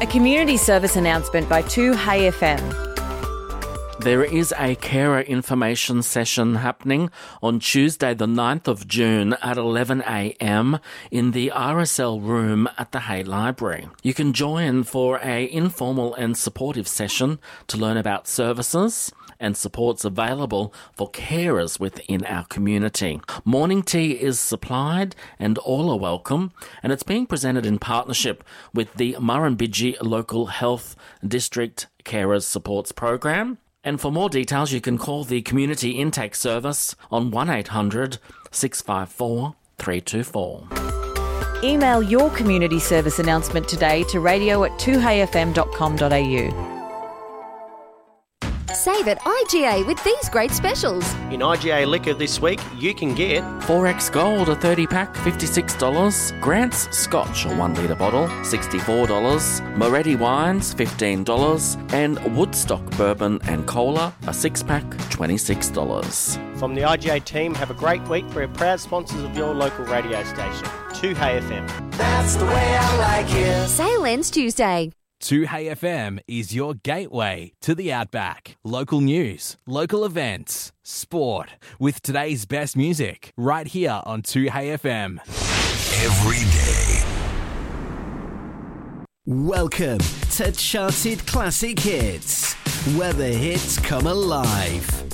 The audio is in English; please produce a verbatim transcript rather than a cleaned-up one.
A community service announcement by two Hey F M. There is a carer information session happening on Tuesday the ninth of June at eleven a m in the R S L room at the Hay Library. You can join for a informal and supportive session to learn about services and supports available for carers within our community. Morning tea is supplied and all are welcome, and it's being presented in partnership with the Murrumbidgee Local Health District Carers Supports Program. And for more details, you can call the Community Intake Service on one eight hundred six five four three two four. Email your community service announcement today to radio at two hey f m dot com dot a u. Save at I G A with these great specials. In I G A Liquor this week, you can get four X Gold, a thirty pack, fifty-six dollars. Grant's Scotch, a one litre bottle, sixty-four dollars. Moretti Wines, fifteen dollars. And Woodstock Bourbon and Cola, a six pack, twenty-six dollars. From the I G A team, have a great week. We're proud sponsors of your local radio station, two Hey F M. That's the way I like it. Sale ends Tuesday. two Hey F M is your gateway to the Outback. Local news, local events, sport, with today's best music, right here on two Hey F M. Every day. Welcome to Charted Classic Hits, where the hits come alive.